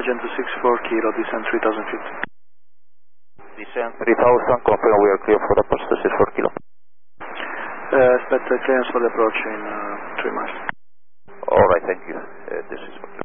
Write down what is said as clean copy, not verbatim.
Agent 264 Kilo, descent 3000 feet. Descent 3000, confirm we are clear for the approach to 64 Kilo. Expect clearance for the approach in 3 miles. Alright, thank you. This is